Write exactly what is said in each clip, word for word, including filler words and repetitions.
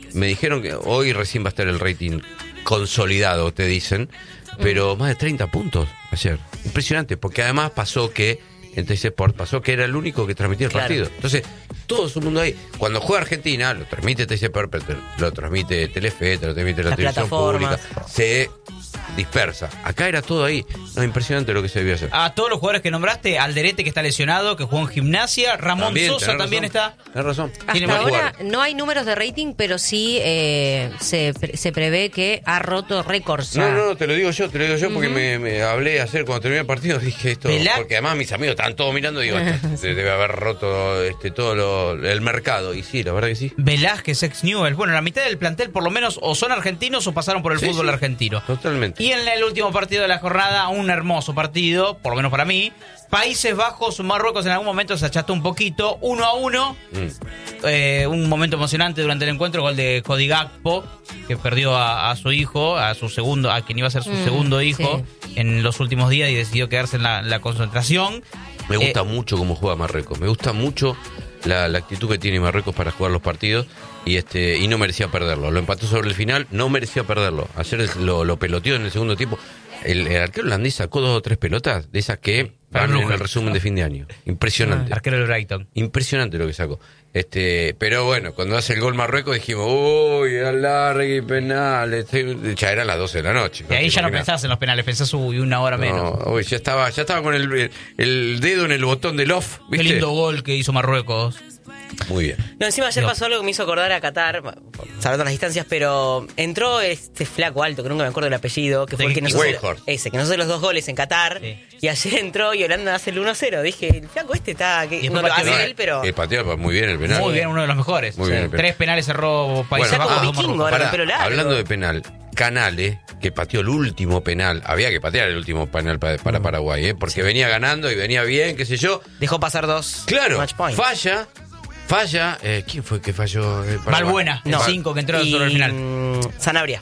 me dijeron que hoy recién va a estar el rating consolidado, te dicen, pero más de treinta puntos ayer. Impresionante, porque además pasó que en T C Sport pasó que era el único que transmitía el Claro. partido. Entonces, todo su mundo ahí. Cuando juega Argentina, lo transmite T C Sport, pero te- lo transmite Telefe, te lo transmite la Las televisión plataformas. pública. Se dispersa. Acá era todo ahí. No, impresionante lo que se vio ayer. A todos los jugadores que nombraste, Alderete, que está lesionado, que jugó en Gimnasia, Ramón También, Sosa tenés también razón. está. Tenés razón. Tiene Hasta más ahora jugar. no hay números de rating, pero sí eh, se, pre- se prevé que ha roto récords. No, ya. no, no, te lo digo yo, te lo digo yo porque me, me hablé ayer cuando terminé el partido, dije esto, Velá- porque además mis amigos estaban todos mirando y digo, esto se debe haber roto este todo lo, el mercado. Y sí, la verdad que sí. Velázquez, ex Newell's. Bueno, la mitad del plantel por lo menos o son argentinos o pasaron por el Sí, fútbol sí. argentino. Totalmente. Y en el último partido de la jornada, un hermoso partido, por lo menos para mí. Países Bajos, Marruecos en algún momento se acható un poquito, uno a uno. Mm. Eh, un momento emocionante durante el encuentro, gol de Cody Gakpo, que perdió a, a su hijo, a su segundo, a quien iba a ser su Mm, segundo hijo en los últimos días y decidió quedarse en la, la concentración. Me gusta Eh, mucho cómo juega Marruecos, me gusta mucho la, la actitud que tiene Marruecos para jugar los partidos y este y no merecía perderlo. Lo empató sobre el final, no merecía perderlo. Ayer lo, lo peloteó en el segundo tiempo. El, el arquero holandés sacó dos o tres pelotas de esas que van en el resumen de fin de año. Impresionante. Arquero del Brighton. Impresionante lo que sacó. Este, pero bueno, cuando hace el gol Marruecos dijimos, uy, era largo y penal. Este, ya eran las doce de la noche. Y ahí te ya no imaginás. pensás en los penales, pensás uy, una hora menos. No, uy, ya estaba, ya estaba con el, el dedo en el botón del off, Qué ¿viste? lindo gol que hizo Marruecos. Muy bien. No, encima ayer No. pasó algo que me hizo acordar a Qatar, salvando las distancias, pero entró este flaco alto, que nunca me acuerdo del apellido, que fue Sí, el que nos Weghorst. hace, ese, que nos hace los dos goles en Qatar, Sí. y ayer entró y Holanda hace el uno cero. Dije, el flaco este está, que Y después no lo pateó hace bien. él, pero... El pateó muy bien el penal. Muy bien, uno de los mejores. Muy bien, el penal. Tres penales cerró Países Bueno, Bajos. ah, dos vikingo, Marruecos. ahora. Pará, pelo largo. hablando de penal, Canales, que pateó el último penal, había que patear el último penal para, para Paraguay, ¿eh? Porque venía ganando y venía bien, qué sé yo. Dejó pasar dos Claro, match points. falla, falla. Eh, ¿Quién fue que falló? Eh, Paraguay? Valbuena, el No. cinco que entró Y, sobre el final. mm, Sanabria.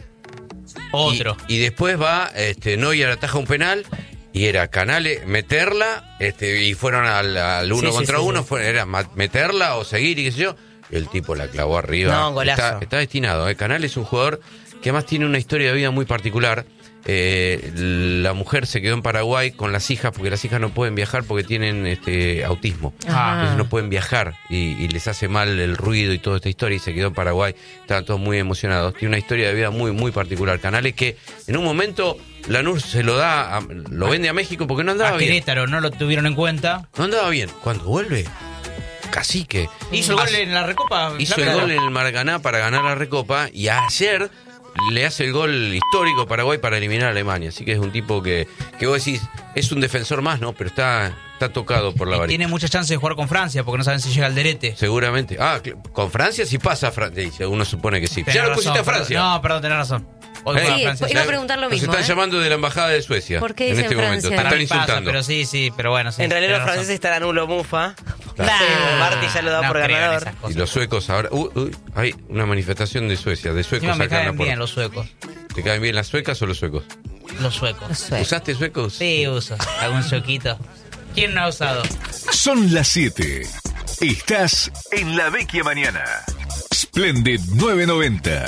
Otro. Y, y después va, este, Neuer ataja un penal y era Canales meterla, este, y fueron al, al uno Sí, sí, contra sí, uno, sí. fue- era ma- meterla o seguir y qué sé yo. El tipo la clavó arriba. No, golazo. Está, está destinado. ¿eh? Canales es un jugador que además tiene una historia de vida muy particular. Eh, la mujer se quedó en Paraguay con las hijas porque las hijas no pueden viajar porque tienen este autismo. Ah. Entonces no pueden viajar y, y les hace mal el ruido y toda esta historia y se quedó en Paraguay. Estaban todos muy emocionados. Tiene una historia de vida muy muy particular. Canales que en un momento Lanús se lo da, a- lo vende a México porque no andaba A bien. Querétaro no lo tuvieron en cuenta. No andaba bien. Cuando vuelve, Cacique. Hizo el gol Hace- en la Recopa. Hizo el Claro. gol en el Maracaná para ganar la Recopa y ayer le hace el gol histórico a Paraguay para eliminar a Alemania. Así que es un tipo que, que vos decís, es un defensor más, ¿no? Pero está, está tocado por la Y varita. tiene muchas chances de jugar con Francia porque no saben si llega al derete. Seguramente. Ah, cl- con Francia sí pasa a Francia. Uno supone que sí. Tenés Ya lo razón, pusiste a perdón. Francia. No, perdón, tenés razón. Hoy ¿Eh? juega Sí, Francia. iba a preguntar lo Nos mismo. están ¿eh? llamando de la embajada de Suecia. ¿Por qué en dicen este momento? Te Francia? están También pasa, insultando. pero sí, sí, pero bueno. Sí, En realidad tenés los razón. franceses estarán uno mufa. Claro. Nah, Barty ya lo da No por creo en ganador. esas Y cosas. los suecos ahora. Uy, uy, hay una manifestación de Suecia, de suecos Encima me acá en la caen puerta. bien los suecos. ¿Te caen bien las suecas o los suecos? Los suecos. Los suecos. ¿Usaste suecos? Sí, uso. Algún suequito. ¿Quién no ha usado? Son las siete. Estás en la Vecchia Mañana. Splendid novecientos noventa.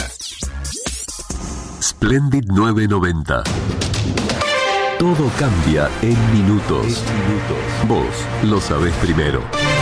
Splendid novecientos noventa. Todo cambia en minutos. Vos lo sabés primero.